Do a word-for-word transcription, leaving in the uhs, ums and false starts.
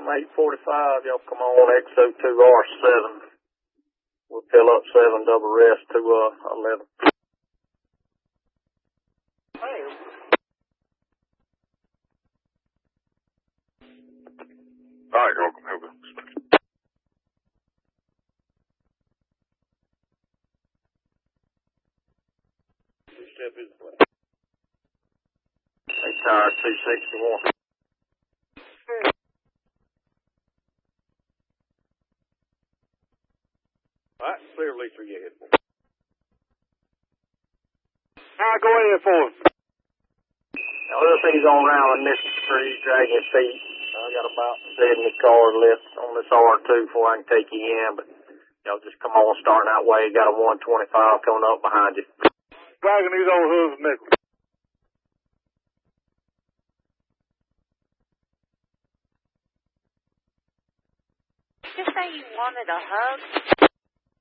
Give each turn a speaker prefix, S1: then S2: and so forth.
S1: eight forty-five, y'all come on X O two R seven. We'll fill up seven, double rest to uh, eleven. Hey.
S2: All right, welcome. Have a
S1: Step is the way. Hey, tower two sixty-one. All right, clear Lisa, you hit. All
S2: right, go ahead for him.
S1: Now, other things on around in this street, dragging his feet. I got about seventy cars left on this R two before I can take you in, but y'all just come on starting that way. Got a one twenty-five coming up behind you.
S2: Dragging these old hooves, Nichols.
S3: Did you say you wanted a hug?